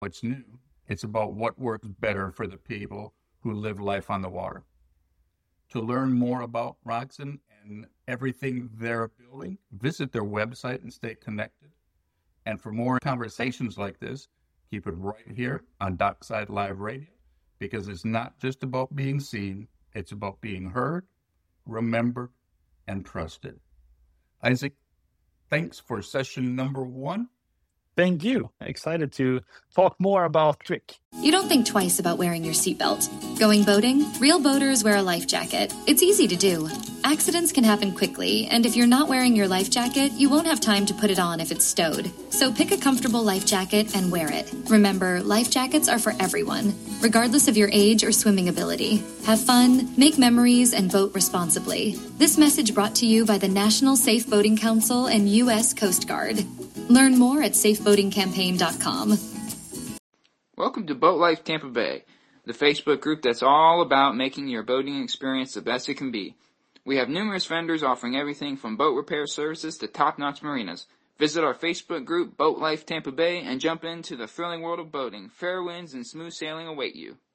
what's new. It's about what works better for the people who live life on the water. To learn more about Roxen and everything they're building, visit their website and stay connected. And for more conversations like this, keep it right here on Dockside Live Radio, because it's not just about being seen, it's about being heard, remembered, and trusted. Isaac, thanks for session number 1. Thank you. Excited to talk more about Trick. You don't think twice about wearing your seatbelt. Going boating? Real boaters wear a life jacket. It's easy to do. Accidents can happen quickly, and if you're not wearing your life jacket, you won't have time to put it on if it's stowed. So pick a comfortable life jacket and wear it. Remember, life jackets are for everyone, regardless of your age or swimming ability. Have fun, make memories, and boat responsibly. This message brought to you by the National Safe Boating Council and U.S. Coast Guard. Learn more at safeboatingcampaign.com. Welcome to Boat Life Tampa Bay, the Facebook group that's all about making your boating experience the best it can be. We have numerous vendors offering everything from boat repair services to top-notch marinas. Visit our Facebook group, Boat Life Tampa Bay, and jump into the thrilling world of boating. Fair winds and smooth sailing await you.